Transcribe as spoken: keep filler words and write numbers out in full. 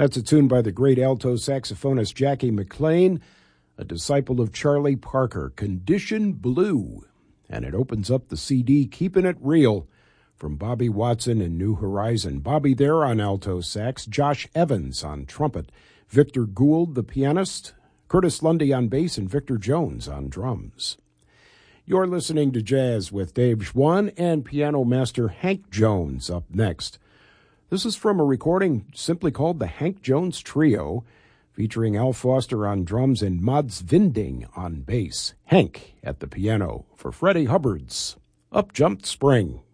That's a tune by the great alto saxophonist Jackie McLean, a disciple of Charlie Parker, Condition Blue. And it opens up the C D Keeping It Real from Bobby Watson and New Horizon. Bobby there on alto sax, Josh Evans on trumpet, Victor Gould, the pianist, Curtis Lundy on bass, and Victor Jones on drums. You're listening to Jazz with Dave Schwann and piano master Hank Jones up next. This is from a recording simply called the Hank Jones Trio, featuring Al Foster on drums and Mads Vinding on bass. Hank at the piano for Freddie Hubbard's Up Jumped Spring.